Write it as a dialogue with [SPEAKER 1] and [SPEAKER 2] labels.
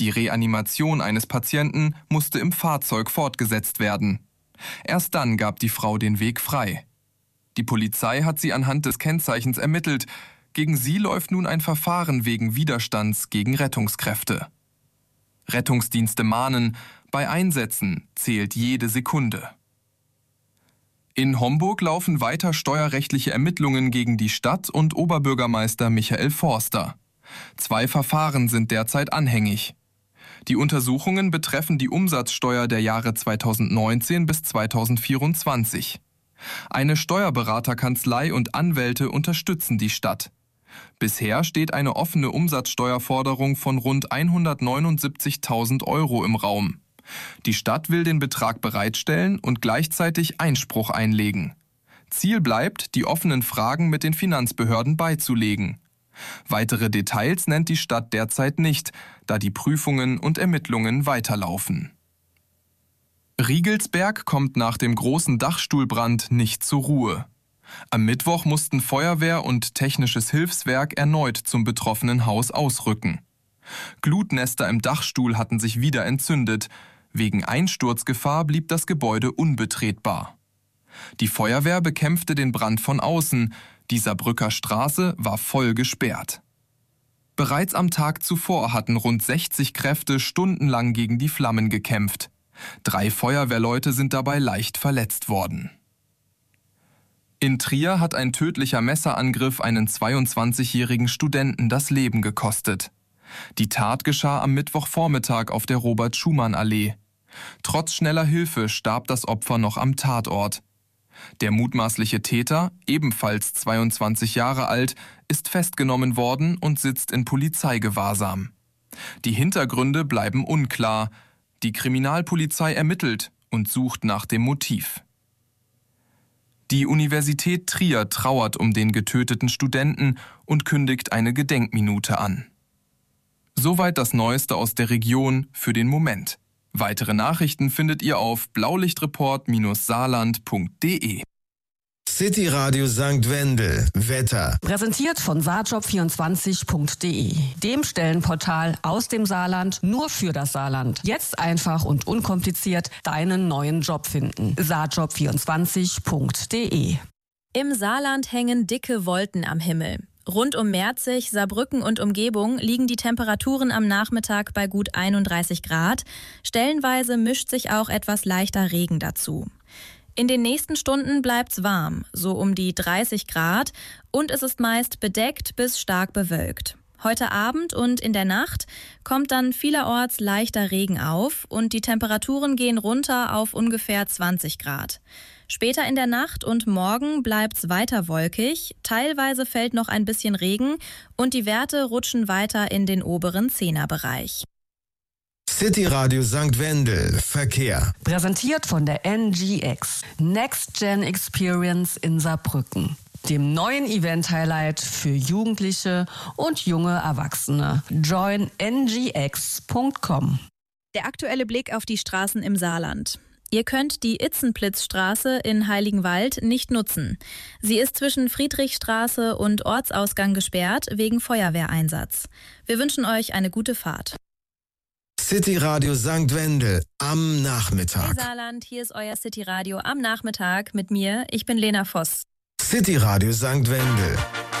[SPEAKER 1] Die Reanimation eines Patienten musste im Fahrzeug fortgesetzt werden. Erst dann gab die Frau den Weg frei. Die Polizei hat sie anhand des Kennzeichens ermittelt. Gegen sie läuft nun ein Verfahren wegen Widerstands gegen Rettungskräfte. Rettungsdienste mahnen, bei Einsätzen zählt jede Sekunde. In Homburg laufen weiter steuerrechtliche Ermittlungen gegen die Stadt und Oberbürgermeister Michael Forster. 2 Verfahren sind derzeit anhängig. Die Untersuchungen betreffen die Umsatzsteuer der Jahre 2019 bis 2024. Eine Steuerberaterkanzlei und Anwälte unterstützen die Stadt. Bisher steht eine offene Umsatzsteuerforderung von rund 179.000 € im Raum. Die Stadt will den Betrag bereitstellen und gleichzeitig Einspruch einlegen. Ziel bleibt, die offenen Fragen mit den Finanzbehörden beizulegen. Weitere Details nennt die Stadt derzeit nicht, da die Prüfungen und Ermittlungen weiterlaufen. Riegelsberg kommt nach dem großen Dachstuhlbrand nicht zur Ruhe. Am Mittwoch mussten Feuerwehr und technisches Hilfswerk erneut zum betroffenen Haus ausrücken. Glutnester im Dachstuhl hatten sich wieder entzündet. Wegen Einsturzgefahr blieb das Gebäude unbetretbar. Die Feuerwehr bekämpfte den Brand von außen. Die Saarbrücker Straße war voll gesperrt. Bereits am Tag zuvor hatten rund 60 Kräfte stundenlang gegen die Flammen gekämpft. 3 Feuerwehrleute sind dabei leicht verletzt worden. In Trier hat ein tödlicher Messerangriff einen 22-jährigen Studenten das Leben gekostet. Die Tat geschah am Mittwochvormittag auf der Robert-Schumann-Allee. Trotz schneller Hilfe starb das Opfer noch am Tatort. Der mutmaßliche Täter, ebenfalls 22 Jahre alt, ist festgenommen worden und sitzt in Polizeigewahrsam. Die Hintergründe bleiben unklar. Die Kriminalpolizei ermittelt und sucht nach dem Motiv. Die Universität Trier trauert um den getöteten Studenten und kündigt eine Gedenkminute an. Soweit das Neueste aus der Region für den Moment. Weitere Nachrichten findet ihr auf blaulichtreport-saarland.de.
[SPEAKER 2] City Radio St. Wendel. Wetter.
[SPEAKER 3] Präsentiert von saarjob24.de, dem Stellenportal aus dem Saarland nur für das Saarland. Jetzt einfach und unkompliziert deinen neuen Job finden. saarjob24.de.
[SPEAKER 4] Im Saarland hängen dicke Wolken am Himmel. Rund um Merzig, Saarbrücken und Umgebung liegen die Temperaturen am Nachmittag bei gut 31 Grad. Stellenweise mischt sich auch etwas leichter Regen dazu. In den nächsten Stunden bleibt's warm, so um die 30 Grad, und es ist meist bedeckt bis stark bewölkt. Heute Abend und in der Nacht kommt dann vielerorts leichter Regen auf und die Temperaturen gehen runter auf ungefähr 20 Grad. Später in der Nacht und morgen bleibt's weiter wolkig, teilweise fällt noch ein bisschen Regen und die Werte rutschen weiter in den oberen 10er-Bereich.
[SPEAKER 2] City Radio St. Wendel. Verkehr.
[SPEAKER 3] Präsentiert von der NGX, Next Gen Experience in Saarbrücken, dem neuen Event-Highlight für Jugendliche und junge Erwachsene. Join ngx.com.
[SPEAKER 4] Der aktuelle Blick auf die Straßen im Saarland. Ihr könnt die Itzenplitzstraße in Heiligenwald nicht nutzen. Sie ist zwischen Friedrichstraße und Ortsausgang gesperrt wegen Feuerwehreinsatz. Wir wünschen euch eine gute Fahrt.
[SPEAKER 2] City Radio St. Wendel am Nachmittag.
[SPEAKER 4] Hey Saarland, hier ist euer City Radio am Nachmittag mit mir. Ich bin Lena Voss.
[SPEAKER 2] City Radio St. Wendel.